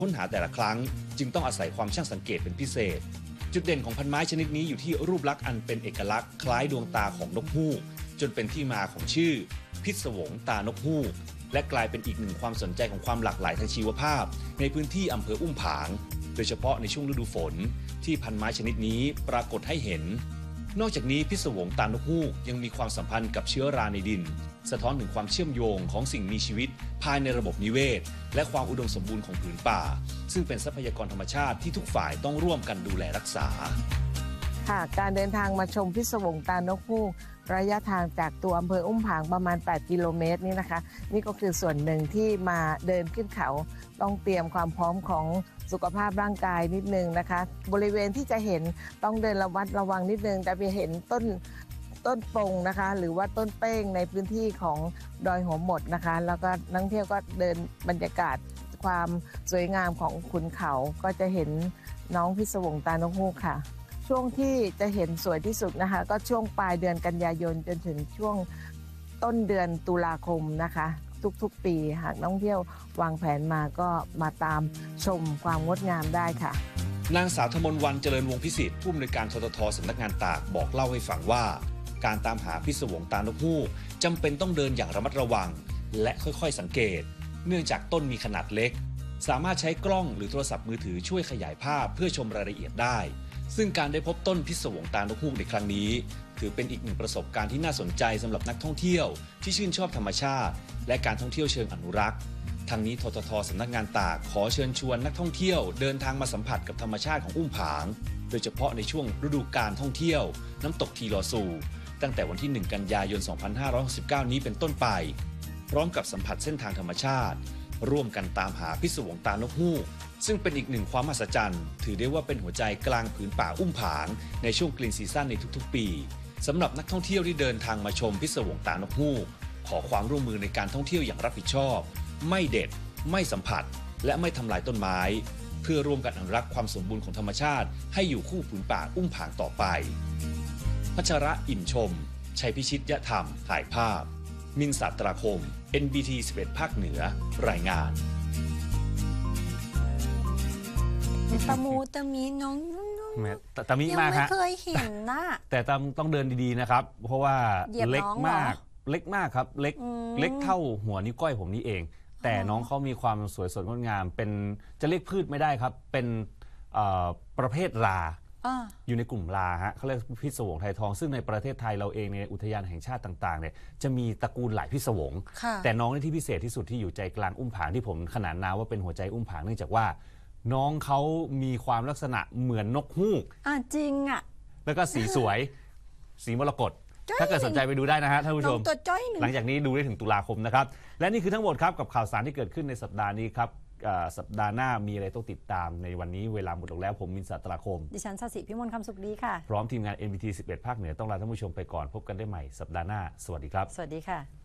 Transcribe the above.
ค้นหาแต่ละครั้งจึงต้องอาศัยความช่างสังเกตเป็นพิเศษจุดเด่นของพันไม้ชนิดนี้อยู่ที่รูปลักษณ์อันเป็นเอกลักษณ์คล้ายดวงตาของนกฮูกจนเป็นที่มาของชื่อพิศวงตานกฮูกและกลายเป็นอีกหนึ่งความสนใจของความหลากหลายทางชีวภาพในพื้นที่อำเภออุ้มผางโดยเฉพาะในช่วงฤดูฝนที่พันไม้ชนิดนี้ปรากฏให้เห็นนอกจากนี้พิศวงตานกฮูกยังมีความสัมพันธ์กับเชื้อราในดินสะท้อนถึงความเชื่อมโยงของสิ่งมีชีวิตภายในระบบนิเวศและความอุดมสมบูรณ์ของผืนป่าซึ่งเป็นทรัพยากรธรรมชาติที่ทุกฝ่ายต้องร่วมกันดูแลรักษาค่ะการเดินทางมาชมพิศวงตานกฮูกระยะทางจากตัวอำเภออุ้มผางประมาณ8กิโลเมตรนี่นะคะนี่ก็คือส่วนหนึ่งที่มาเดินขึ้นเขาต้องเตรียมความพร้อมของสุขภาพร่างกายนิดนึงนะคะบริเวณที่จะเห็นต้องเดินระวัดระวังนิดนึงจะไปเห็นต้นปงนะคะหรือว่าต้นเป้งในพื้นที่ของดอยหัวหมดนะคะแล้วก็นักท่องเที่ยวก็เดินบรรยากาศความสวยงามของขุนเขาก็จะเห็นน้องพิศวงตานกฮูกค่ะช่วงที่จะเห็นสวยที่สุดนะคะก็ช่วงปลายเดือนกันยายนจนถึงช่วงต้นเดือนตุลาคมนะคะทุกๆปีหากนักท่องเที่ยววางแผนมาก็มาตามชมความงดงามได้ค่ะนางสาวธมนวรรณเจริญวงศ์พิสิทธิ์ผู้อำนวยการทททสำนักงานตากบอกเล่าให้ฟังว่าการตามหาพิศวงตานกฮูกจำเป็นต้องเดินอย่างระมัดระวังและค่อยๆสังเกตเนื่องจากต้นมีขนาดเล็กสามารถใช้กล้องหรือโทรศัพท์มือถือช่วยขยายภาพเพื่อชมรายละเอียดได้ซึ่งการได้พบต้นพิศวงตานกฮูกในครั้งนี้ถือเป็นอีกหนึ่งประสบการณ์ที่น่าสนใจสำหรับนักท่องเที่ยวที่ชื่นชอบธรรมชาติและการท่องเที่ยวเชิงอนุรักษ์ทางนี้ทททสำนักงานตากขอเชิญชวนนักท่องเที่ยวเดินทางมาสัมผัสกับธรรมชาติของอุ้มผางโดยเฉพาะในช่วงฤดูกาลท่องเที่ยวน้ำตกทีลอซูตั้งแต่วันที่ 1 กันยายน 2569 นี้เป็นต้นไปพร้อมกับสัมผัสเส้นทางธรรมชาติร่วมกันตามหาพิศวงตานกฮูกซึ่งเป็นอีกหนึ่งความมหัศจรรย์ถือได้ว่าเป็นหัวใจกลางผืนป่าอุ้มผางในช่วงกรีนซีซั่นในทุกๆปีสำหรับนักท่องเที่ยวที่เดินทางมาชมพิศวงตานกฮูกขอความร่วมมือในการท่องเที่ยวอย่างรับผิดชอบไม่เด็ดไม่สัมผัสและไม่ทำลายต้นไม้เพื่อร่วมกันอนุรักษ์ความสมบูรณ์ของธรรมชาติให้อยู่คู่ผืนป่าอุ้มผางต่อไปพัชระอิ่มชมชัยพิชิตยธรรมถ่ายภาพมินศาสตราคม NBT 11 ภาคเหนือรายงานตะมูตะมีน้องตะมิมากฮะยังไม่เคยเห็นนะแต่ต้องเดินดีๆนะครับเพราะว่าเล็กมากครับเล็กเท่าหัวนิ้วก้อยผมนี่เองแต่น้องเขามีความสวยสดงดงามเป็นจะเรียกพืชไม่ได้ครับเป็นประเภทราอยู่ในกลุ่มราฮะเขาเรียกพิศวงไทยทองซึ่งในประเทศไทยเราเองในอุทยานแห่งชาติต่างๆเนี่ยจะมีตระกูลหลายพิศวงแต่น้องที่พิเศษที่สุดที่อยู่ใจกลางอุ้มผางที่ผมขนานนามว่าเป็นหัวใจอุ้มผางเนื่องจากว่าน้องเขามีความลักษณะเหมือนนกฮูกจริงแล้วก็สีสวยสีมรกตถ้าเกิดสนใจไปดูได้นะฮะท่านผู้ชมหลังจากนี้ดูได้ถึงตุลาคมนะครับและนี่คือทั้งหมดครับกับข่าวสารที่เกิดขึ้นในสัปดาห์นี้ครับสัปดาห์หน้ามีอะไรต้องติดตามในวันนี้เวลาหมดลงแล้วผมมินศาสตราคมดิฉันศศิพิมลคำสุขดีค่ะพร้อมทีมงาน NBT 11 ภาคเหนือต้องลาท่านผู้ชมไปก่อนพบกันได้ใหม่สัปดาห์หน้าสวัสดีครับสวัสดีค่ะ